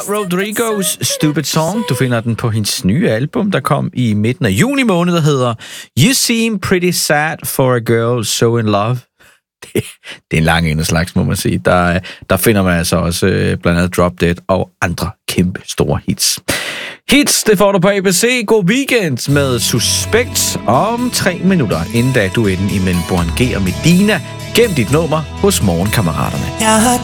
Rodrigos Stupid Song. Du finder den på hendes nye album, der kom i midten af juni måned, der hedder You Seem Pretty Sad for a Girl So in Love. Det er en lang ende slags, må man sige. Der finder man altså også blandt andet Drop Dead og andre kæmpe store hits. Hits, det får du på ABC. God weekend med Suspekt om 3 minutter, inden da duetten imellem Bohan G og Medina. Gem dit nummer hos Morgenkammeraterne. Jeg har